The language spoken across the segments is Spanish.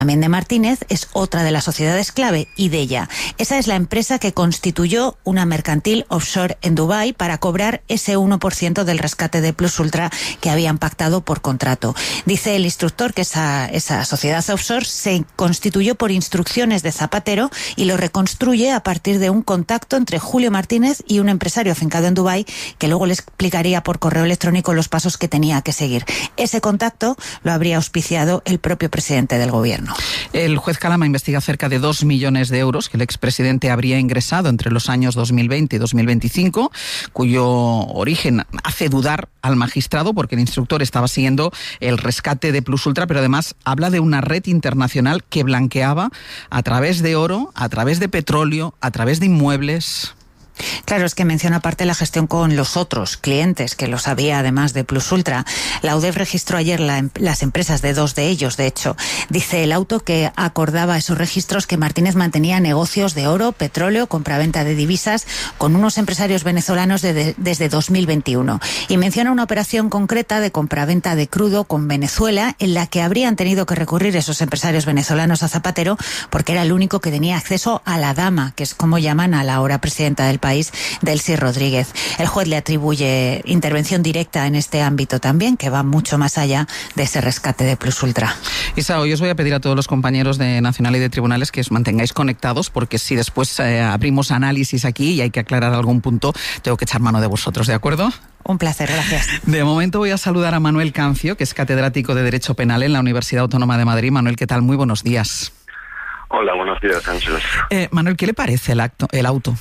también de Martínez, es otra de las sociedades clave, Ideya. Esa es la empresa que constituyó una mercantil offshore en Dubái para cobrar ese 1% del rescate de Plus Ultra que habían pactado por contrato. Dice el instructor que esa sociedad offshore se constituyó por instrucciones de Zapatero y lo reconstruye a partir de un contacto entre Julio Martínez y un empresario afincado en Dubái que luego le explicaría por correo electrónico los pasos que tenía que seguir. Ese contacto lo habría auspiciado el propio presidente del gobierno. El juez Calama investiga cerca de 2 millones de euros que el expresidente habría ingresado entre los años 2020 y 2025, cuyo origen hace dudar al magistrado porque el instructor estaba siguiendo el rescate de Plus Ultra, pero además habla de una red internacional que blanqueaba a través de oro, a través de petróleo, a través de inmuebles. Claro, es que menciona aparte la gestión con los otros clientes, que los había además de Plus Ultra. La UDEF registró ayer las empresas de 2 de ellos, de hecho. Dice el auto que acordaba esos registros que Martínez mantenía negocios de oro, petróleo, compraventa de divisas con unos empresarios venezolanos desde 2021. Y menciona una operación concreta de compraventa de crudo con Venezuela en la que habrían tenido que recurrir esos empresarios venezolanos a Zapatero porque era el único que tenía acceso a la dama, que es como llaman a la ahora presidenta del país, Delcy Rodríguez. El juez le atribuye intervención directa en este ámbito también, que va mucho más allá de ese rescate de Plus Ultra. Isa, hoy os voy a pedir a todos los compañeros de Nacional y de Tribunales que os mantengáis conectados, porque si después abrimos análisis aquí y hay que aclarar algún punto, tengo que echar mano de vosotros, ¿de acuerdo? Un placer, gracias. De momento voy a saludar a Manuel Cancio, que es catedrático de Derecho Penal en la Universidad Autónoma de Madrid. Manuel, ¿qué tal? Muy buenos días. Hola, buenos días, Ángeles. Manuel, ¿qué le parece el auto?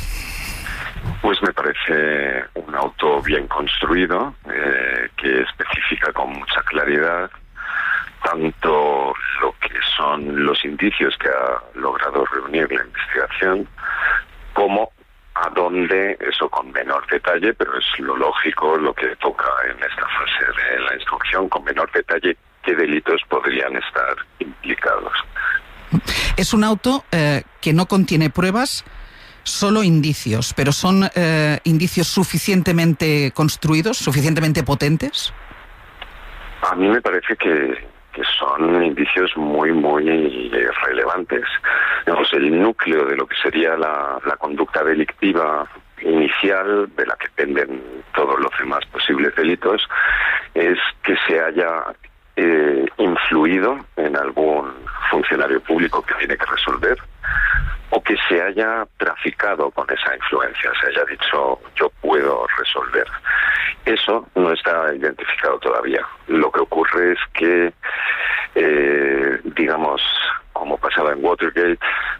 Pues me parece un auto bien construido, que especifica con mucha claridad tanto lo que son los indicios que ha logrado reunir la investigación, como a dónde, eso con menor detalle, pero es lo lógico, lo que toca en esta fase de la instrucción, con menor detalle, qué delitos podrían estar implicados. Es un auto que no contiene pruebas, solo indicios, pero ¿son indicios suficientemente construidos, suficientemente potentes? A mí me parece que son indicios muy, muy relevantes. Digamos, el núcleo de lo que sería la conducta delictiva inicial, de la que penden todos los demás posibles delitos, es que se haya influido en algún funcionario público que tiene que resolver, o que se haya traficado con esa influencia, se haya dicho yo puedo resolver. Eso no está identificado todavía. Lo que ocurre es que, digamos, como pasaba en Watergate,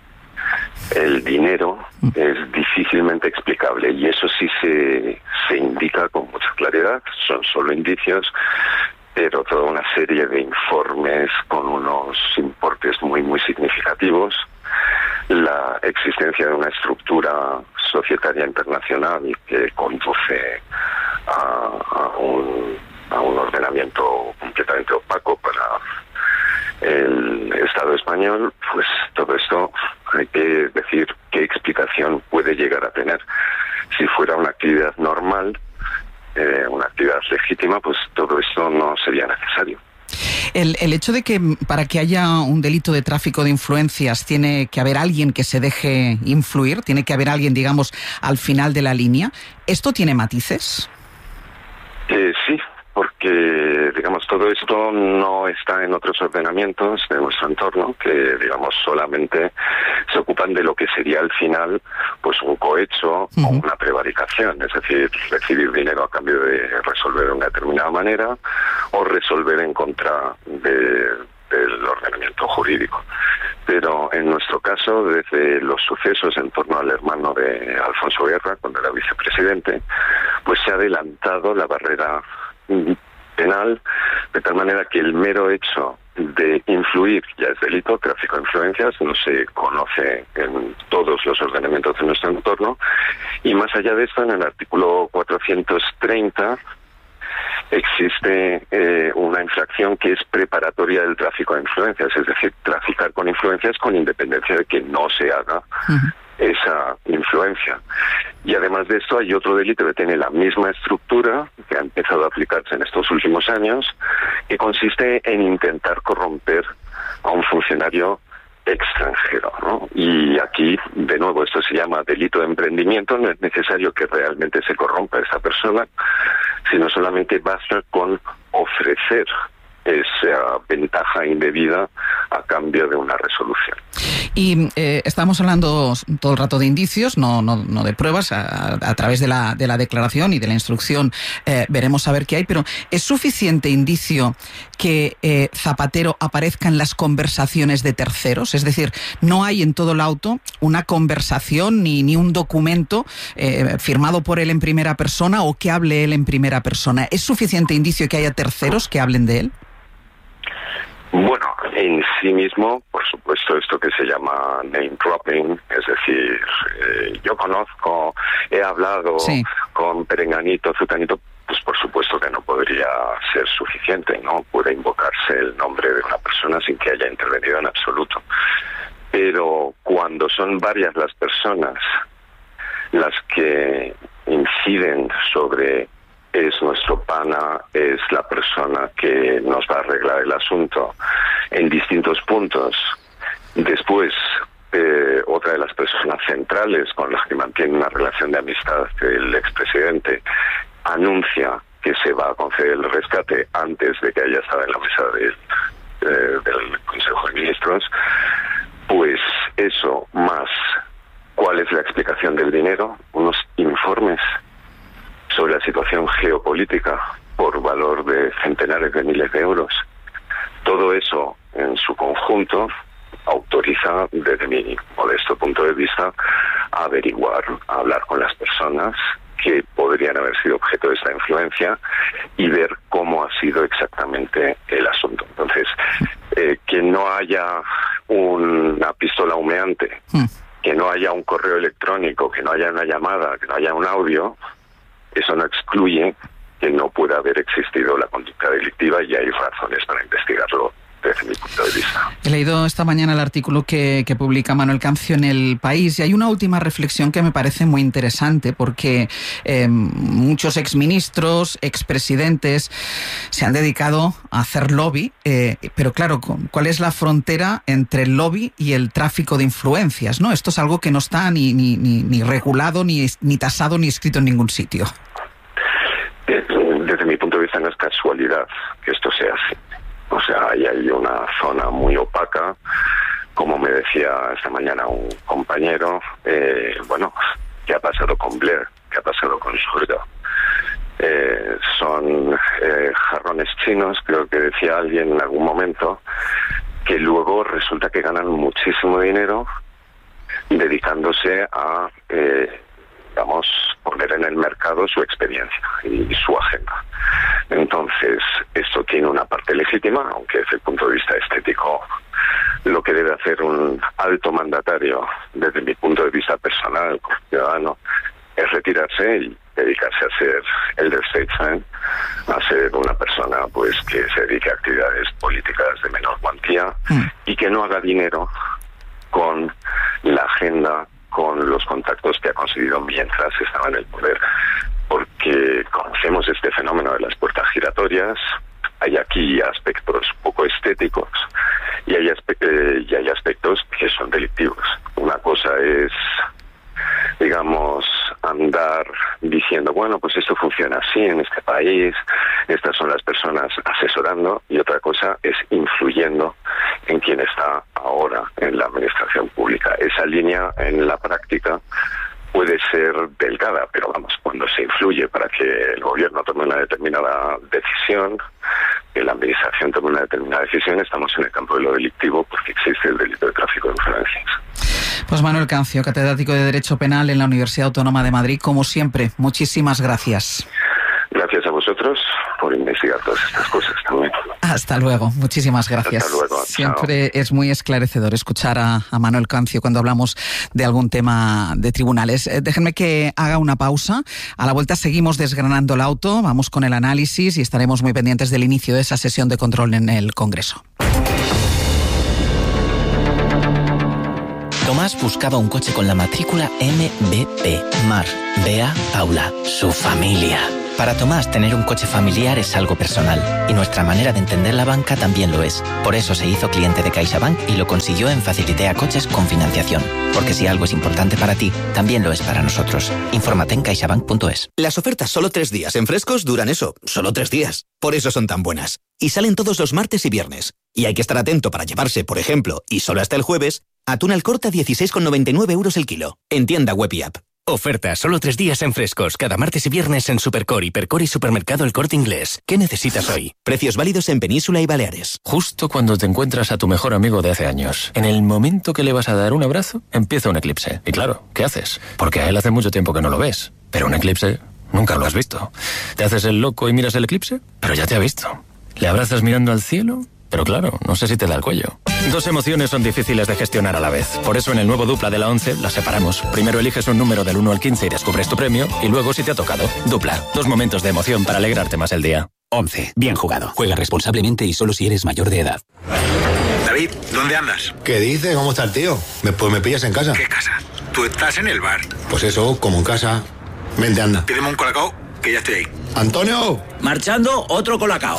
el dinero es difícilmente explicable y eso sí se indica con mucha claridad. Son solo indicios, pero toda una serie de informes con unos importes muy, muy significativos. La existencia de una estructura societaria internacional que conduce a un ordenamiento completamente opaco para el Estado español, pues todo esto hay que decir qué explicación puede llegar a tener. Si fuera una actividad normal, una actividad legítima, pues todo esto no sería necesario. El hecho de que para que haya un delito de tráfico de influencias tiene que haber alguien que se deje influir, tiene que haber alguien, digamos, al final de la línea, ¿esto tiene matices? Sí, porque, digamos, todo esto no está en otros ordenamientos de nuestro entorno, que, digamos, solamente se ocupan de lo que sería al final, pues un cohecho o una prevaricación, es decir, recibir dinero a cambio de resolver de una determinada manera o resolver en contra del ordenamiento jurídico. Pero en nuestro caso, desde los sucesos en torno al hermano de Alfonso Guerra, cuando era vicepresidente, pues se ha adelantado la barrera penal, de tal manera que el mero hecho de influir ya es delito. Tráfico de influencias no se conoce en todos los ordenamientos de nuestro entorno, y más allá de esto, en el artículo 430 existe una infracción que es preparatoria del tráfico de influencias, es decir, traficar con influencias con independencia de que no se haga esa influencia. Y además de esto hay otro delito que tiene la misma estructura, que ha empezado a aplicarse en estos últimos años, que consiste en intentar corromper a un funcionario extranjero, ¿no? Y aquí, de nuevo, esto se llama delito de emprendimiento. No es necesario que realmente se corrompa esa persona, sino solamente basta con ofrecer esa ventaja indebida a cambio de una resolución. Y estamos hablando todo el rato de indicios, no de pruebas. A través de la declaración y de la instrucción veremos a ver qué hay, pero ¿es suficiente indicio que Zapatero aparezca en las conversaciones de terceros? Es decir, no hay en todo el auto una conversación ni un documento firmado por él en primera persona o que hable él en primera persona. ¿Es suficiente indicio que haya terceros que hablen de él? Bueno, en sí mismo, por supuesto, esto que se llama name dropping, es decir, yo conozco, he hablado con Perenganito, Zutanito, pues por supuesto que no podría ser suficiente, ¿no? Puede invocarse el nombre de una persona sin que haya intervenido en absoluto. Pero cuando son varias las personas las que inciden sobre es nuestro pana, es la persona que nos va a arreglar el asunto en distintos puntos. Después, otra de las personas centrales con las que mantiene una relación de amistad, el expresidente, anuncia que se va a conceder el rescate antes de que haya estado en la mesa del Consejo de Ministros. Pues eso, más cuál es la explicación del dinero, unos informes sobre la situación geopolítica por valor de centenares de miles de euros. Todo eso en su conjunto autoriza, desde mi modesto punto de vista, a averiguar, a hablar con las personas que podrían haber sido objeto de esta influencia y ver cómo ha sido exactamente el asunto. Entonces, que no haya una pistola humeante, que no haya un correo electrónico, que no haya una llamada, que no haya un audio, eso no excluye que no pueda haber existido la conducta delictiva y hay razones para investigarlo desde mi punto de vista. He leído esta mañana el artículo que publica Manuel Cancio en El País y hay una última reflexión que me parece muy interesante porque muchos exministros, expresidentes se han dedicado a hacer lobby, pero claro, ¿cuál es la frontera entre el lobby y el tráfico de influencias? ¿No? Esto es algo que no está ni regulado, ni tasado, ni escrito en ningún sitio. Desde mi punto de vista no es casualidad que esto sea así. O sea, ahí hay una zona muy opaca, como me decía esta mañana un compañero, ¿qué ha pasado con Blair? ¿Qué ha pasado con Surga? Son jarrones chinos, creo que decía alguien en algún momento, que luego resulta que ganan muchísimo dinero dedicándose a, poner en el mercado su experiencia y su agenda. Entonces, esto tiene una parte legítima, aunque desde el punto de vista estético, lo que debe hacer un alto mandatario, desde mi punto de vista personal, como ciudadano, es retirarse y dedicarse a ser elder statesman, a ser una persona pues que se dedique a actividades políticas de menor cuantía y que no haga dinero con la agenda, con los contactos que ha conseguido mientras estaba en el poder. Porque conocemos este fenómeno de las puertas giratorias, hay aquí aspectos poco estéticos y hay aspectos que son delictivos. Una cosa es, andar diciendo, bueno, pues esto funciona así en este país, estas son las personas asesorando, y otra cosa es influyendo en quien está ahora en la administración pública. Esa línea en la práctica puede ser delgada, pero cuando se influye para que el gobierno tome una determinada decisión, que la administración tome una determinada decisión, estamos en el campo de lo delictivo porque existe el delito de tráfico de influencias. Pues Manuel Cancio, catedrático de Derecho Penal en la Universidad Autónoma de Madrid, como siempre, muchísimas gracias. Gracias a vosotros por investigar todas estas cosas también. Hasta luego, muchísimas gracias. Hasta luego. Siempre Chao. Es muy esclarecedor escuchar a Manuel Cancio cuando hablamos de algún tema de tribunales. Déjenme que haga una pausa. A la vuelta seguimos desgranando el auto, vamos con el análisis y estaremos muy pendientes del inicio de esa sesión de control en el Congreso. Tomás buscaba un coche con la matrícula MBP. Mar, Bea, Paula, su familia. Para Tomás, tener un coche familiar es algo personal y nuestra manera de entender la banca también lo es. Por eso se hizo cliente de CaixaBank y lo consiguió en Facilitea Coches con financiación. Porque si algo es importante para ti, también lo es para nosotros. Infórmate en caixabank.es. Las ofertas solo 3 días en Frescos duran eso, solo 3 días. Por eso son tan buenas. Y salen todos los martes y viernes. Y hay que estar atento para llevarse, por ejemplo, y solo hasta el jueves, atún al corte a 16,99 € el kilo. En tienda web y app. Oferta solo 3 días en Frescos, cada martes y viernes en Supercore, Hipercore y Supermercado El Corte Inglés. ¿Qué necesitas hoy? Precios válidos en Península y Baleares. Justo cuando te encuentras a tu mejor amigo de hace años. En el momento que le vas a dar un abrazo, empieza un eclipse. Y claro, ¿qué haces? Porque a él hace mucho tiempo que no lo ves. Pero un eclipse nunca lo has visto. ¿Te haces el loco y miras el eclipse? Pero ya te ha visto. ¿Le abrazas mirando al cielo? Pero claro, no sé si te da el cuello. 2 emociones son difíciles de gestionar a la vez. Por eso en el nuevo Dupla de la 11 las separamos. Primero eliges un número del 1 al 15 y descubres tu premio. Y luego si te ha tocado. Dupla. 2 momentos de emoción para alegrarte más el día. 11. Bien jugado. Juega responsablemente y solo si eres mayor de edad. David, ¿dónde andas? ¿Qué dice? ¿Cómo está el tío? Pues me pillas en casa. ¿Qué casa? Tú estás en el bar. Pues eso, como en casa. Vente, anda. Pídeme un colacao, que ya estoy ahí. ¡Antonio! Marchando, otro colacao.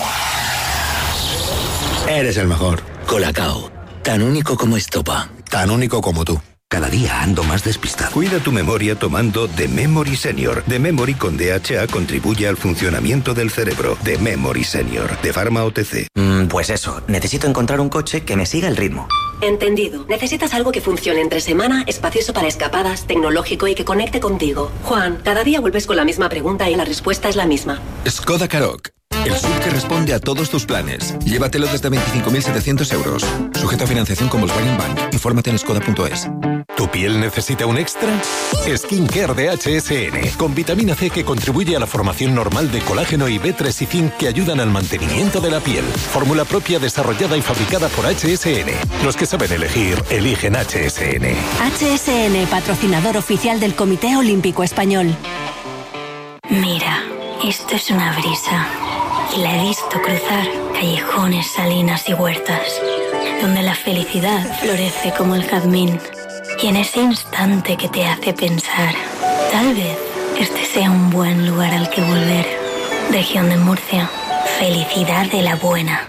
Eres el mejor. Colacao. Tan único como estopa. Tan único como tú. Cada día ando más despistado. Cuida tu memoria tomando The Memory Senior. The Memory con DHA contribuye al funcionamiento del cerebro. The Memory Senior, de Pharma OTC. Pues eso, necesito encontrar un coche que me siga el ritmo. Entendido. Necesitas algo que funcione entre semana, espacioso para escapadas, tecnológico y que conecte contigo. Juan, cada día vuelves con la misma pregunta y la respuesta es la misma. Skoda Karoq. El SUV que responde a todos tus planes. Llévatelo desde 25.700 euros. Sujeto a financiación con Volkswagen Bank. Infórmate en skoda.es. ¿Tu piel necesita un extra? Skincare de HSN, con vitamina C que contribuye a la formación normal de colágeno y B3 y zinc que ayudan al mantenimiento de la piel. Fórmula propia desarrollada y fabricada por HSN. Los que saben elegir, eligen HSN. HSN, patrocinador oficial del Comité Olímpico Español. Mira, esto es una brisa. Y la he visto cruzar callejones, salinas y huertas, donde la felicidad florece como el jazmín. Y en ese instante que te hace pensar, tal vez este sea un buen lugar al que volver. Región de Murcia, felicidad de la buena.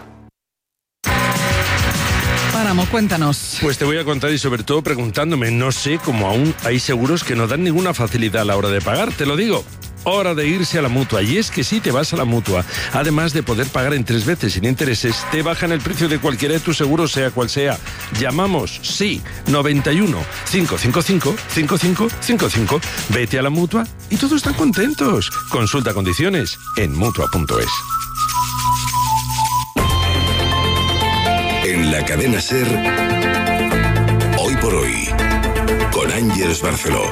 Páramo, cuéntanos. Pues te voy a contar y sobre todo preguntándome, no sé cómo aún hay seguros que no dan ninguna facilidad a la hora de pagar, te lo digo. Hora de irse a la Mutua, y es que si te vas a la Mutua, además de poder pagar en 3 veces sin intereses, te bajan el precio de cualquiera de tus seguros, sea cual sea. Llamamos, sí, 91 555 5555. Vete a la Mutua y todos están contentos. Consulta condiciones en Mutua.es. En la cadena SER, Hoy por Hoy, con Ángeles Barceló.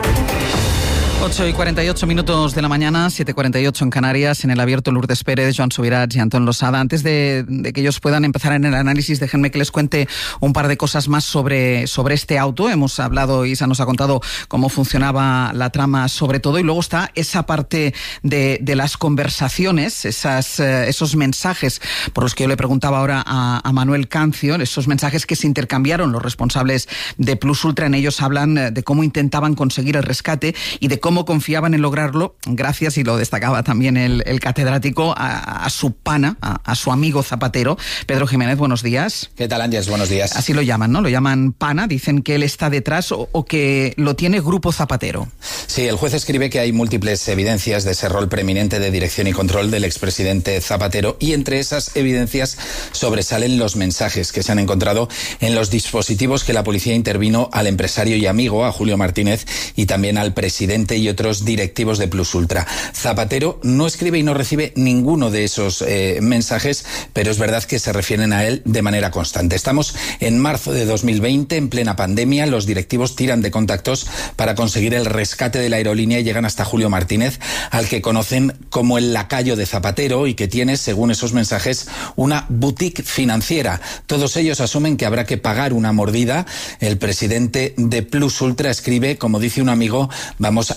8:48 de la mañana, 7:48 en Canarias, en el abierto Lourdes Pérez, Joan Subirats y Antón Losada. Antes de que ellos puedan empezar en el análisis, déjenme que les cuente un par de cosas más sobre este auto. Hemos hablado, Isa nos ha contado cómo funcionaba la trama sobre todo, y luego está esa parte de las conversaciones, esos mensajes por los que yo le preguntaba ahora a Manuel Cancio, esos mensajes que se intercambiaron los responsables de Plus Ultra. En ellos hablan de cómo intentaban conseguir el rescate y de cómo confiaban en lograrlo gracias, y lo destacaba también el catedrático, a su pana, a su amigo Zapatero. Pedro Jiménez, buenos días. ¿Qué tal, Ángeles? Buenos días. Así lo llaman, ¿no? Lo llaman pana, dicen que él está detrás o que lo tiene Grupo Zapatero. Sí, el juez escribe que hay múltiples evidencias de ese rol preeminente de dirección y control del expresidente Zapatero, y entre esas evidencias sobresalen los mensajes que se han encontrado en los dispositivos que la policía intervino al empresario y amigo, a Julio Martínez, y también al presidente y otros directivos de Plus Ultra. Zapatero no escribe y no recibe ninguno de esos mensajes, pero es verdad que se refieren a él de manera constante. Estamos en marzo de 2020, en plena pandemia. Los directivos tiran de contactos para conseguir el rescate de la aerolínea y llegan hasta Julio Martínez, al que conocen como el lacayo de Zapatero y que tiene, según esos mensajes, una boutique financiera. Todos ellos asumen que habrá que pagar una mordida. El presidente de Plus Ultra escribe, como dice un amigo, vamos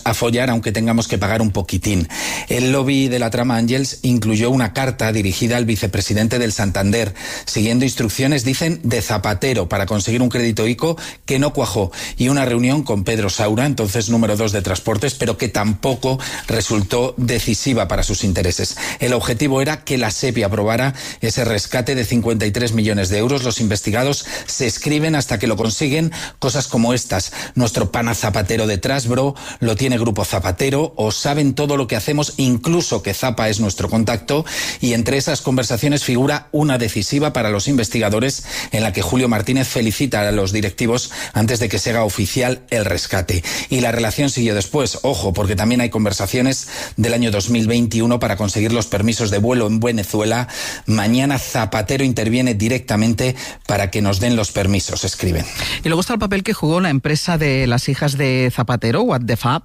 a follar aunque tengamos que pagar un poquitín. El lobby de la trama Ángels incluyó una carta dirigida al vicepresidente del Santander, siguiendo instrucciones, dicen, de Zapatero para conseguir un crédito ICO que no cuajó, y una reunión con Pedro Saura, entonces número 2 de Transportes, pero que tampoco resultó decisiva para sus intereses. El objetivo era que la SEPI aprobara ese rescate de 53 millones de euros. Los investigados se escriben hasta que lo consiguen, cosas como estas: nuestro pana Zapatero detrás, bro, lo tiene Grupo Zapatero, o saben todo lo que hacemos, incluso que Zapa es nuestro contacto. Y entre esas conversaciones figura una decisiva para los investigadores, en la que Julio Martínez felicita a los directivos antes de que se haga oficial el rescate. Y la relación siguió después, ojo, porque también hay conversaciones del año 2021 para conseguir los permisos de vuelo en Venezuela. Mañana Zapatero interviene directamente para que nos den los permisos, escriben. Y luego está el papel que jugó la empresa de las hijas de Zapatero, What the Fab,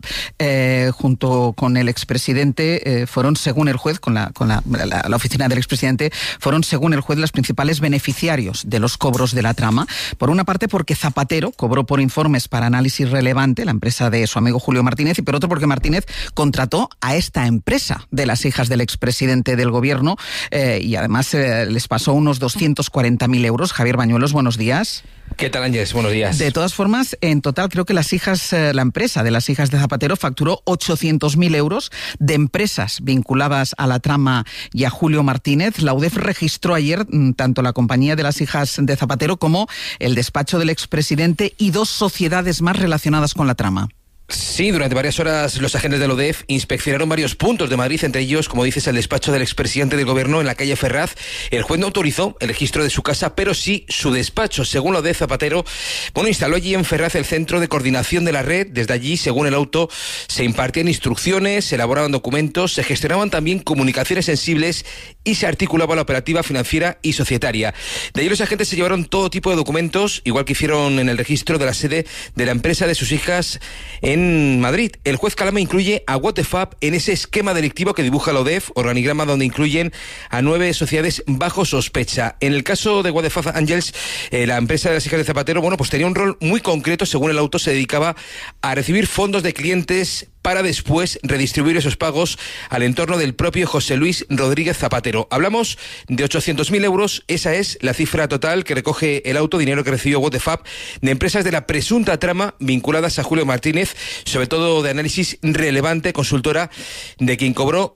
junto con el expresidente, fueron, según el juez, con la oficina del expresidente, fueron, según el juez, los principales beneficiarios de los cobros de la trama. Por una parte, porque Zapatero cobró por informes para Análisis Relevante, la empresa de su amigo Julio Martínez, y por otro, porque Martínez contrató a esta empresa de las hijas del expresidente del gobierno, y además les pasó unos 240.000 euros. Javier Bañuelos, buenos días. ¿Qué tal, Ángels? Buenos días. De todas formas, en total creo que la empresa de las hijas de Zapatero facturó 800.000 euros de empresas vinculadas a la trama y a Julio Martínez. La UDEF registró ayer tanto la compañía de las hijas de Zapatero como el despacho del expresidente y 2 sociedades más relacionadas con la trama. Sí, durante varias horas los agentes de la UDEF inspeccionaron varios puntos de Madrid, entre ellos, como dices, el despacho del expresidente del gobierno en la calle Ferraz. El juez no autorizó el registro de su casa, pero sí su despacho. Según la UDEF, Zapatero, instaló allí en Ferraz el centro de coordinación de la red. Desde allí, según el auto, se impartían instrucciones, se elaboraban documentos, se gestionaban también comunicaciones sensibles y se articulaba la operativa financiera y societaria. De allí los agentes se llevaron todo tipo de documentos, igual que hicieron en el registro de la sede de la empresa de sus hijas en Madrid. El juez Calama incluye a What the Fab en ese esquema delictivo que dibuja la UDEF, organigrama donde incluyen a 9 sociedades bajo sospecha. En el caso de What the Fab, Ángels, la empresa de las hijas de Zapatero, tenía un rol muy concreto. Según el auto, se dedicaba a recibir fondos de clientes para después redistribuir esos pagos al entorno del propio José Luis Rodríguez Zapatero. Hablamos de 800.000 euros, esa es la cifra total que recoge el auto, dinero que recibió What the Fab de empresas de la presunta trama vinculadas a Julio Martínez, sobre todo de Análisis Relevante, consultora de quien cobró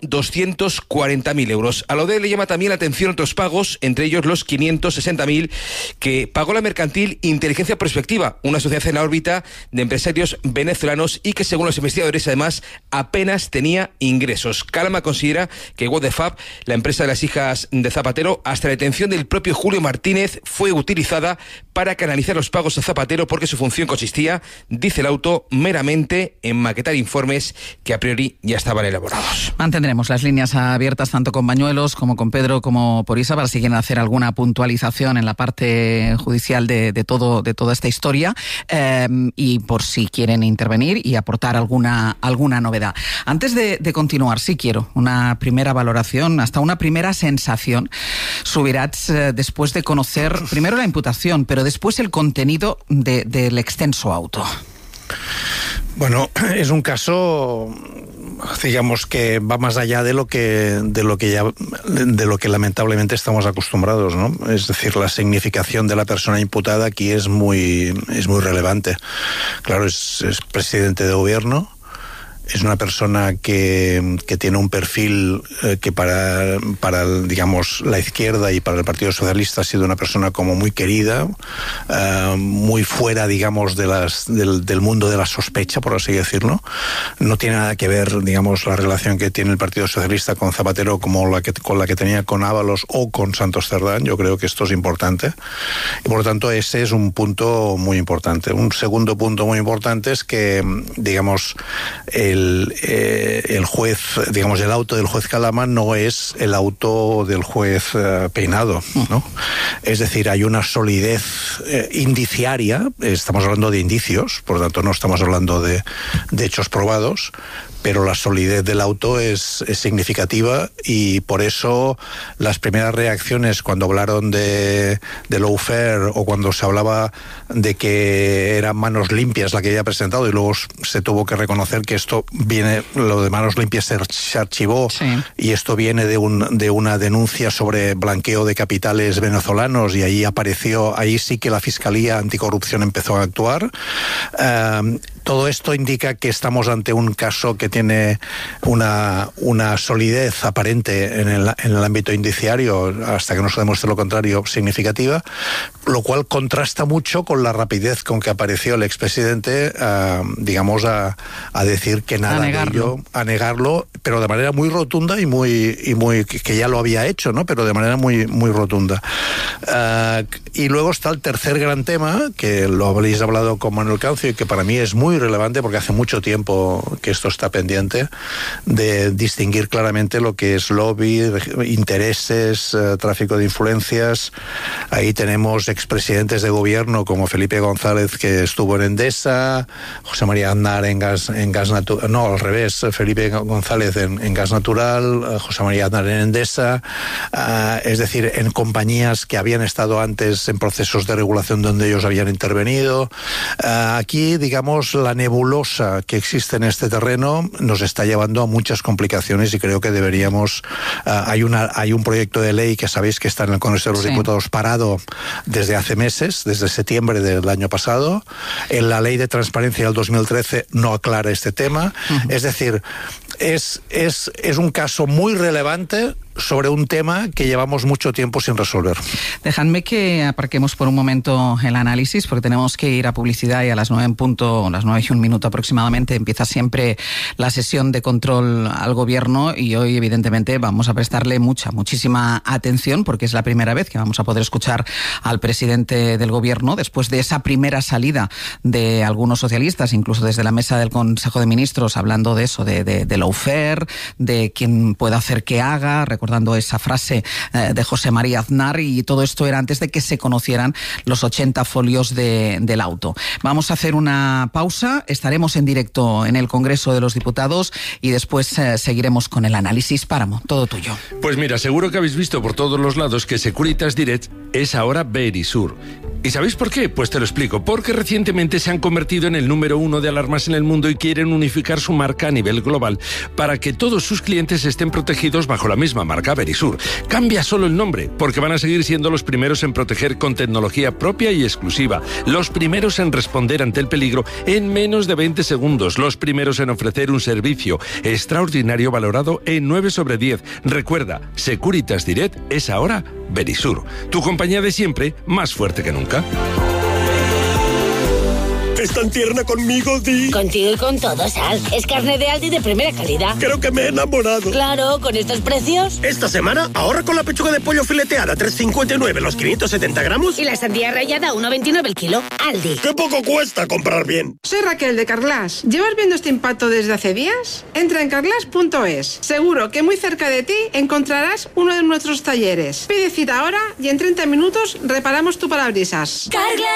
240.000 euros. A la ODE le llama también la atención otros pagos, entre ellos los 560.000 que pagó la mercantil Inteligencia Prospectiva, una sociedad en la órbita de empresarios venezolanos y que, según los investigadores, además apenas tenía ingresos. Calama considera que What the Fab, la empresa de las hijas de Zapatero, hasta la detención del propio Julio Martínez, fue utilizada para canalizar los pagos a Zapatero, porque su función consistía, dice el auto, meramente en maquetar informes que a priori ya estaban elaborados. Mantendremos las líneas abiertas tanto con Bañuelos como con Pedro como por Isa, para si quieren hacer alguna puntualización en la parte judicial de toda esta historia, y por si quieren intervenir y aportar alguna novedad. Antes de continuar, sí quiero una primera valoración, hasta una primera sensación, Subirats, después de conocer primero la imputación, pero después el contenido del extenso auto. Bueno, es un caso, digamos, que va más allá de lo que lamentablemente estamos acostumbrados, ¿no? Es decir, la significación de la persona imputada aquí es muy relevante. Claro, es presidente de gobierno. Es una persona que tiene un perfil que para digamos, la izquierda y para el Partido Socialista ha sido una persona como muy querida, muy fuera, digamos, del mundo de la sospecha, por así decirlo. No tiene nada que ver, digamos, la relación que tiene el Partido Socialista con Zapatero con la que tenía con Ábalos o con Santos Cerdán. Yo creo que esto es importante. Y por lo tanto, ese es un punto muy importante. Un segundo punto muy importante es que, digamos, el juez, digamos, el auto del juez Calama no es el auto del juez Peinado, ¿no? Es decir, hay una solidez indiciaria, estamos hablando de indicios, por lo tanto no estamos hablando de hechos probados, pero la solidez del auto es significativa, y por eso las primeras reacciones cuando hablaron de lawfare, o cuando se hablaba de que eran manos limpias la que había presentado, y luego se tuvo que reconocer que esto esto viene, lo de manos limpias se archivó, y esto viene de una denuncia sobre blanqueo de capitales venezolanos, y ahí sí que la Fiscalía Anticorrupción empezó a actuar. Todo esto indica que estamos ante un caso que tiene una solidez aparente en el ámbito indiciario, hasta que no se demuestre lo contrario, significativa, lo cual contrasta mucho con la rapidez con que apareció el expresidente, digamos, a decir que nada de ello, a negarlo, pero de manera muy rotunda y muy que ya lo había hecho, ¿no? Pero de manera muy rotunda. Y luego está el tercer gran tema, que lo habréis hablado con Manuel Cancio, y que para mí es muy relevante porque hace mucho tiempo que esto está pendiente, de distinguir claramente lo que es lobby, intereses, tráfico de influencias. Ahí tenemos expresidentes de gobierno como Felipe González, que estuvo en Endesa, José María Aznar en gas natural, no, al revés, Felipe González en gas natural, José María Aznar en Endesa, es decir, en compañías que habían estado antes en procesos de regulación donde ellos habían intervenido. Aquí, digamos, la nebulosa que existe en este terreno nos está llevando a muchas complicaciones, y creo que deberíamos... hay un proyecto de ley que sabéis que está en el Congreso de los Diputados parado desde hace meses, desde septiembre del año pasado. En la Ley de Transparencia del 2013 no aclara este tema. Es decir, es un caso muy relevante sobre un tema que llevamos mucho tiempo sin resolver. Dejadme que aparquemos por un momento el análisis, porque tenemos que ir a publicidad, y a las 9 en punto, las 9:01 aproximadamente, empieza siempre la sesión de control al gobierno, y hoy evidentemente vamos a prestarle muchísima atención, porque es la primera vez que vamos a poder escuchar al presidente del gobierno después de esa primera salida de algunos socialistas, incluso desde la mesa del Consejo de Ministros, hablando de eso, de lawfare, de quién puede hacer que haga, recordando esa frase de José María Aznar, y todo esto era antes de que se conocieran los 80 folios del auto. Vamos a hacer una pausa, estaremos en directo en el Congreso de los Diputados, y después seguiremos con el análisis. Páramo, todo tuyo. Pues mira, seguro que habéis visto por todos los lados que Securitas Direct es ahora Verisur. ¿Y sabéis por qué? Pues te lo explico. Porque recientemente se han convertido en el número 1 de alarmas en el mundo y quieren unificar su marca a nivel global para que todos sus clientes estén protegidos bajo la misma marca Verisur. Cambia solo el nombre, porque van a seguir siendo los primeros en proteger con tecnología propia y exclusiva, los primeros en responder ante el peligro en menos de 20 segundos, los primeros en ofrecer un servicio extraordinario valorado en 9 sobre 10. Recuerda, Securitas Direct es ahora Verisur, tu compañía de siempre, más fuerte que nunca. ¿Es tan tierna conmigo, Di? Contigo y con todo, Sal. Es carne de Aldi de primera calidad. Creo que me he enamorado. Claro, con estos precios. Esta semana ahorra con la pechuga de pollo fileteada, 3,59 los 570 gramos. Y la sandía rallada, 1,29 el kilo. Aldi. ¡Qué poco cuesta comprar bien! Soy Raquel de Carglass. ¿Llevas viendo este impacto desde hace días? Entra en carglass.es. Seguro que muy cerca de ti encontrarás uno de nuestros talleres. Pide cita ahora y en 30 minutos reparamos tu parabrisas. Carglass.